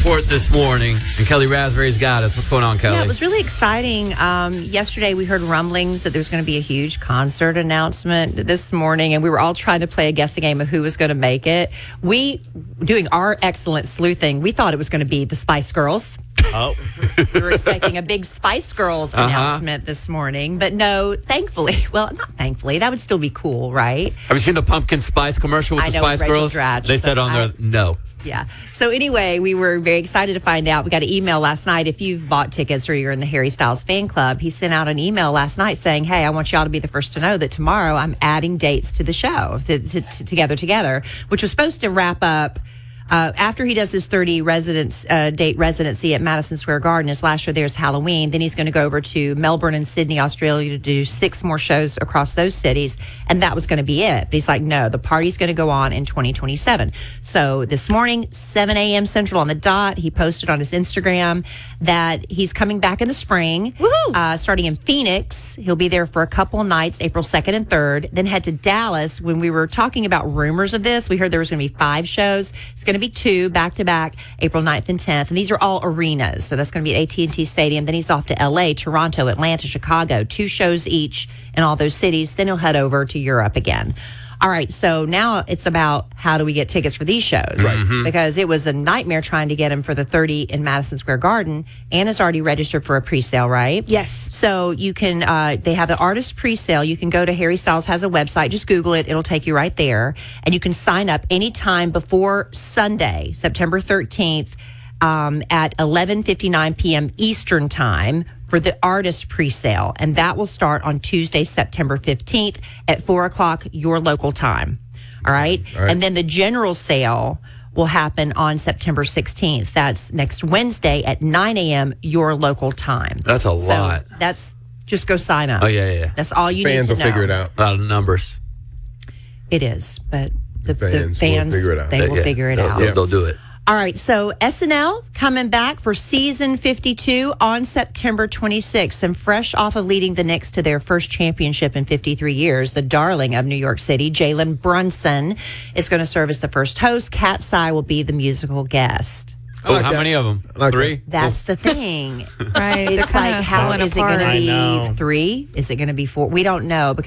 report this morning, and Kelly Raspberry's got us. What's going on, Kelly? Yeah, it was really exciting. Yesterday, we heard rumblings that there's going to be a huge concert announcement this morning, and we were all trying to play a guessing game of who was going to make it. Doing our excellent sleuthing, we thought it was going to be the Spice Girls. Oh. We were expecting a big Spice Girls announcement this morning, but no, thankfully, well, not thankfully, that would still be cool, right? Have you seen the pumpkin spice commercial with I the know, Spice Rachel Girls? Dratch, They said on there, no. Yeah. So anyway, we were very excited to find out. We got an email last night. If you've bought tickets or you're in the Harry Styles fan club, he sent out an email last night saying, hey, I want y'all to be the first to know that tomorrow I'm adding dates to the show, Together, which was supposed to wrap up after he does his 30 date residency at Madison Square Garden. His last show there is Halloween. Then he's going to go over to Melbourne and Sydney, Australia to do 6 more shows across those cities. And that was going to be it. But he's like, no, the party's going to go on in 2027. So this morning, 7 a.m. Central on the dot, he posted on his Instagram that he's coming back in the spring, starting in Phoenix. He'll be there for a couple nights, April 2nd and 3rd, then head to Dallas. When we were talking about rumors of this, we heard there was going to be 5 shows. It's going to be 2 back-to-back, April 9th and 10th. And these are all arenas. So that's going to be at AT&T Stadium. Then he's off to L.A., Toronto, Atlanta, Chicago. 2 shows each in all those cities. Then he'll head over to Europe again. All right, so now it's about how do we get tickets for these shows? Right. Mm-hmm. Because it was a nightmare trying to get him for the 30 in Madison Square Garden. Anna's already registered for a pre-sale, right? Yes. So you can, they have the artist pre-sale. You can go to Harry Styles has a website. Just Google it. It'll take you right there. And you can sign up anytime before Sunday, September 13th at 11:59 p.m. Eastern Time for the artist pre-sale. And that will start on Tuesday, September 15th at 4 o'clock, your local time. All right? And then the general sale will happen on September 16th. That's next Wednesday at 9 a.m. your local time. That's a lot. That's just go sign up. Oh, yeah. That's all you need Fans to will know. figure it out. A lot of numbers. It is, but the Fans fans will figure it out. they will figure it out. They'll do it. All right, so SNL coming back for season 52 on September 26th. And fresh off of leading the Knicks to their first championship in 53 years, the darling of New York City, Jalen Brunson, is going to serve as the first host. Kat Sy will be the musical guest. Oh, how many of them? like 3? That's the thing. Right. It's like, how is it going to I be know. 3? Is it going to be 4? We don't know.